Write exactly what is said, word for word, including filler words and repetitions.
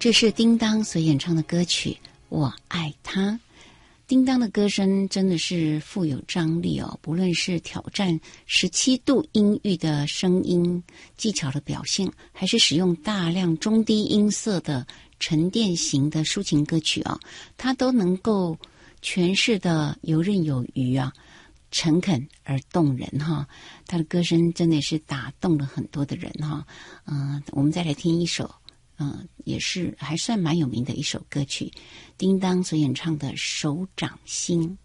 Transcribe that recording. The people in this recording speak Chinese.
这是叮当所演唱的歌曲《我爱他》。叮当的歌声真的是富有张力哦，不论是挑战十七度音域的声音技巧的表现，还是使用大量中低音色的沉淀型的抒情歌曲啊，它都能够诠释的游刃有余啊，诚恳而动人哈。他的歌声真的是打动了很多的人哈。嗯、呃，我们再来听一首。嗯，也是还算蛮有名的一首歌曲，叮当所演唱的《手掌心》。